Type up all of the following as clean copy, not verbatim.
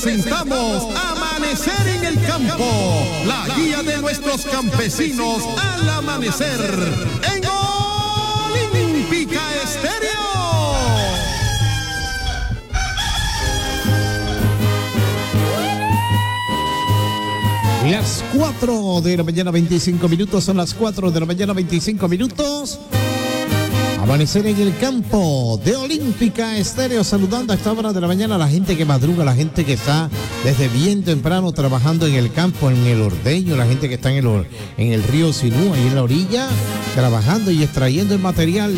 presentamos Amanecer en el Campo, la guía de nuestros campesinos al amanecer en Olímpica Estéreo. Las 4 de la mañana 25 minutos, son las 4 de la mañana 25 minutos. Amanecer en el Campo de Olímpica Estéreo, saludando a esta hora de la mañana a la gente que madruga, la gente que está desde bien temprano trabajando en el campo, en el ordeño, la gente que está en el río Sinú, ahí en la orilla, trabajando y extrayendo el material.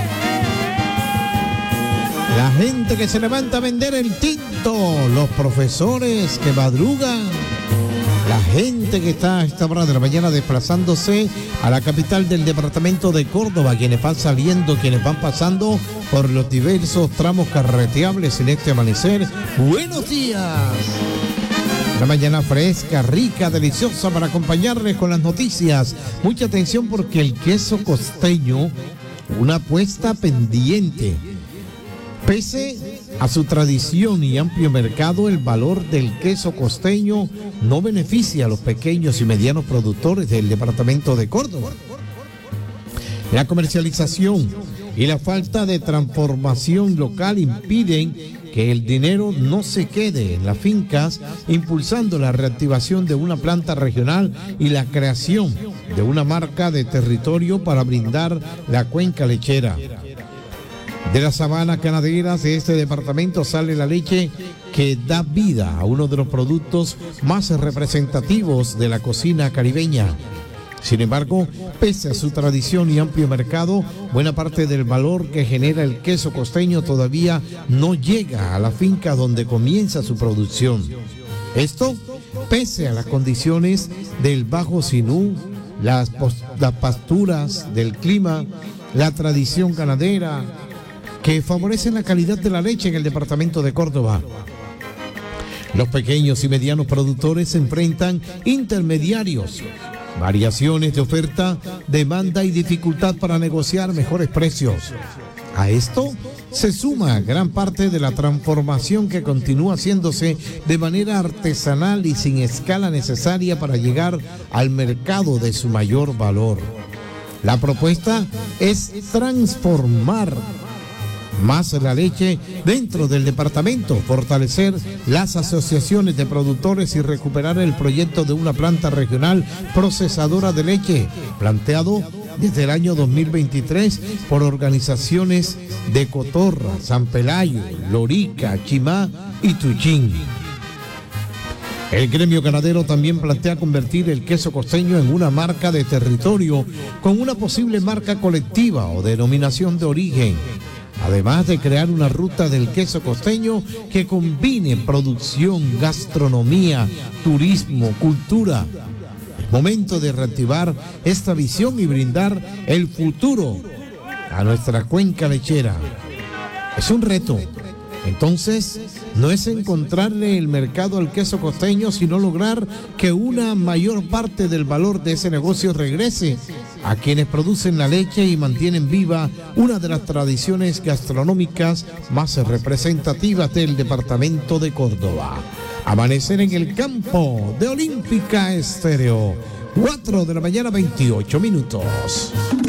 La gente que se levanta a vender el tinto, los profesores que madrugan. La gente que está a esta hora de la mañana desplazándose a la capital del departamento de Córdoba, quienes van saliendo, quienes van pasando por los diversos tramos carreteables en este amanecer. ¡Buenos días! Una mañana fresca, rica, deliciosa para acompañarles con las noticias. Mucha atención porque el queso costeño, una apuesta pendiente. Pese a su tradición y amplio mercado, el valor del queso costeño no beneficia a los pequeños y medianos productores del departamento de Córdoba. La comercialización y la falta de transformación local impiden que el dinero no se quede en las fincas, impulsando la reactivación de una planta regional y la creación de una marca de territorio para brindar la cuenca lechera. De las sabanas ganaderas de este departamento sale la leche que da vida a uno de los productos más representativos de la cocina caribeña. Sin embargo, pese a su tradición y amplio mercado, buena parte del valor que genera el queso costeño todavía no llega a la finca donde comienza su producción. Esto pese a las condiciones del Bajo Sinú, las pasturas, del clima, la tradición ganadera, que favorecen la calidad de la leche en el departamento de Córdoba. Los pequeños y medianos productores se enfrentan intermediarios, variaciones de oferta, demanda y dificultad para negociar mejores precios. A esto se suma gran parte de la transformación que continúa haciéndose de manera artesanal y sin escala necesaria para llegar al mercado de su mayor valor. La propuesta es transformar más la leche dentro del departamento, fortalecer las asociaciones de productores y recuperar el proyecto de una planta regional procesadora de leche, planteado desde el año 2023 por organizaciones de Cotorra, San Pelayo, Lorica, Chimá y Tuchín. El gremio ganadero también plantea convertir el queso costeño en una marca de territorio con una posible marca colectiva o denominación de origen, además de crear una ruta del queso costeño que combine producción, gastronomía, turismo, cultura. Es momento de reactivar esta visión y brindar el futuro a nuestra cuenca lechera. Es un reto. Entonces, no es encontrarle el mercado al queso costeño, sino lograr que una mayor parte del valor de ese negocio regrese a quienes producen la leche y mantienen viva una de las tradiciones gastronómicas más representativas del departamento de Córdoba. Amanecer en el Campo de Olímpica Estéreo, 4 de la mañana 28 minutos.